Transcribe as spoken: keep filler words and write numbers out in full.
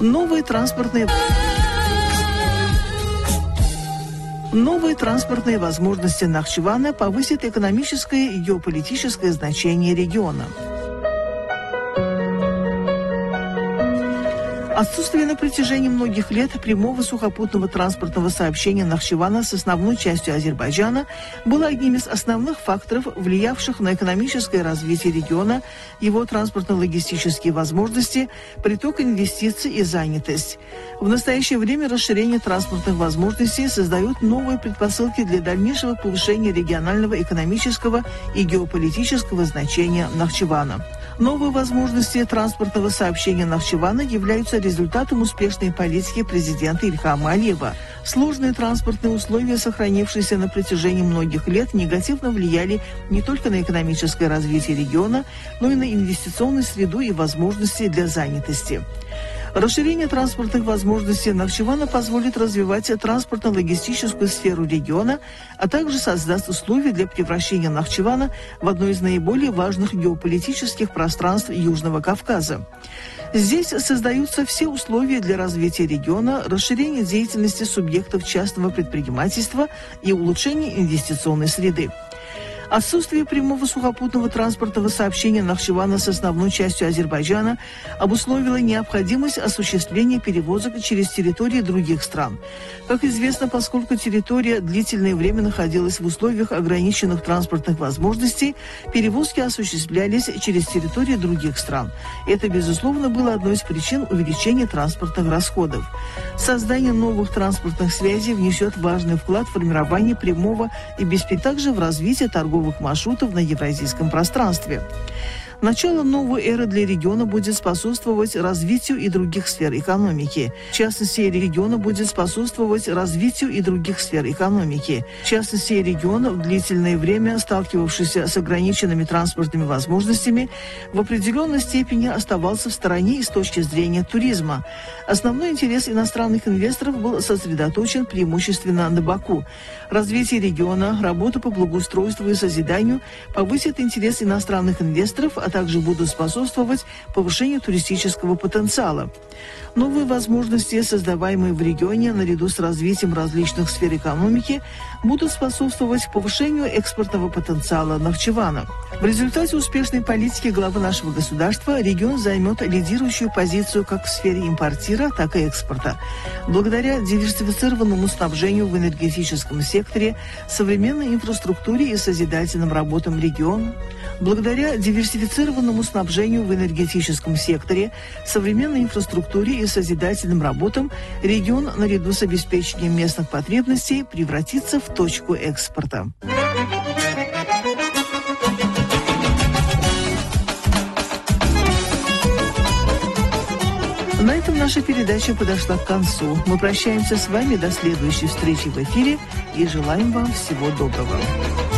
Новые транспортные... Новые транспортные возможности Нахчывана повысят экономическое и геополитическое значение региона. Отсутствие на протяжении многих лет прямого сухопутного транспортного сообщения Нахчывана с основной частью Азербайджана было одним из основных факторов, влиявших на экономическое развитие региона, его транспортно-логистические возможности, приток инвестиций и занятость. В настоящее время расширение транспортных возможностей создает новые предпосылки для дальнейшего повышения регионального экономического и геополитического значения Нахчывана. Новые возможности транспортного сообщения Нахчывана являются результатом успешной политики президента Ильхама Алиева. Сложные транспортные условия, сохранившиеся на протяжении многих лет, негативно влияли не только на экономическое развитие региона, но и на инвестиционную среду и возможности для занятости. Расширение транспортных возможностей Нахчывана позволит развивать транспортно-логистическую сферу региона, а также создаст условия для превращения Нахчывана в одно из наиболее важных геополитических пространств Южного Кавказа. Здесь создаются все условия для развития региона, расширения деятельности субъектов частного предпринимательства и улучшения инвестиционной среды. Отсутствие прямого сухопутного транспортного сообщения Нахчывана с основной частью Азербайджана обусловило необходимость осуществления перевозок через территории других стран. Как известно, поскольку территория длительное время находилась в условиях ограниченных транспортных возможностей, перевозки осуществлялись через территории других стран. Это, безусловно, было одной из причин увеличения транспортных расходов. Создание новых транспортных связей внесет важный вклад в формирование прямого и беспрепятственного также в развитие торговых маршрутов на евразийском пространстве. Начало новой эры для региона будет способствовать развитию и других сфер экономики. В частности, региона будет способствовать развитию и других сфер экономики. В частности, регион, в длительное время сталкивавшийся с ограниченными транспортными возможностями, в определенной степени оставался в стороне и с точки зрения туризма. Основной интерес иностранных инвесторов был сосредоточен преимущественно на Баку. Развитие региона, работа по благоустройству и созиданию повысит интерес иностранных инвесторов, а также будут способствовать повышению туристического потенциала. Новые возможности, создаваемые в регионе наряду с развитием различных сфер экономики, будут способствовать повышению экспортного потенциала Нахчывана. В результате успешной политики главы нашего государства регион займет лидирующую позицию как в сфере импортира, так и экспорта. Благодаря диверсифицированному снабжению в энергетическом секторе, современной инфраструктуре и созидательным работам региона, благодаря диверсифицированному снабжению в энергетическом секторе, современной инфраструктуре и созидательным работам, регион наряду с обеспечением местных потребностей превратится в точку экспорта. На этом наша передача подошла к концу. Мы прощаемся с вами до следующей встречи в эфире и желаем вам всего доброго.